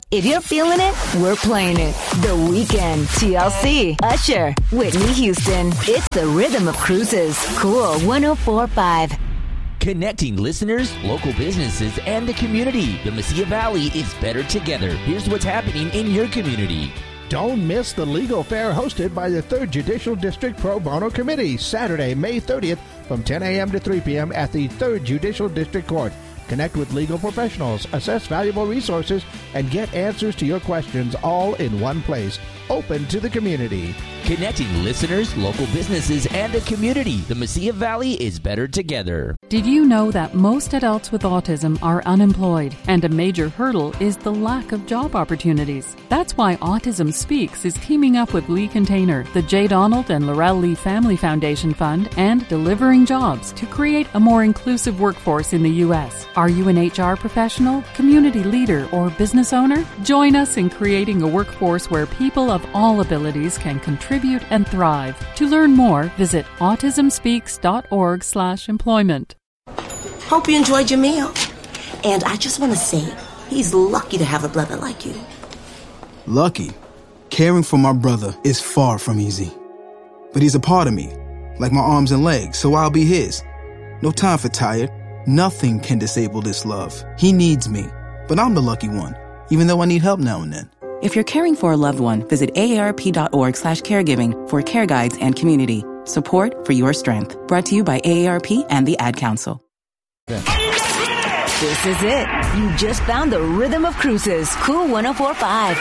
If you're feeling it, we're playing it. The Weeknd, TLC, Usher, Whitney Houston. It's the rhythm of cruises. Cool 104.5. Connecting listeners, local businesses, and the community. The Mesilla Valley is better together. Here's what's happening in your community. Don't miss the legal fair hosted by the 3rd Judicial District Pro Bono Committee, Saturday, May 30th from 10 a.m. to 3 p.m. at the 3rd Judicial District Court. Connect with legal professionals, assess valuable resources, and get answers to your questions all in one place. Open to the community. Connecting listeners, local businesses, and the community. The Mesilla Valley is better together. Did you know that most adults with autism are unemployed, and a major hurdle is the lack of job opportunities? That's why Autism Speaks is teaming up with Lee Container, the J. Donald and Laurel Lee Family Foundation Fund, and Delivering Jobs to create a more inclusive workforce in the U.S. Are you an HR professional, community leader, or business owner? Join us in creating a workforce where people of all abilities can contribute and thrive. To learn more, visit autismspeaks.org/employment. Hope you enjoyed your meal. And I just want to say, he's lucky to have a brother like you. Lucky? Caring for my brother is far from easy. But he's a part of me, like my arms and legs, so I'll be his. No time for tired. Nothing can disable this love. He needs me, but I'm the lucky one, even though I need help now and then. If you're caring for a loved one, visit aarp.org/caregiving for care guides and community. Support for your strength. Brought to you by AARP and the Ad Council. This is it. You just found the rhythm of cruises. Cool 104.5.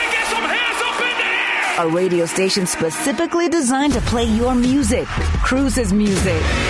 A radio station specifically designed to play your music. Cruises music.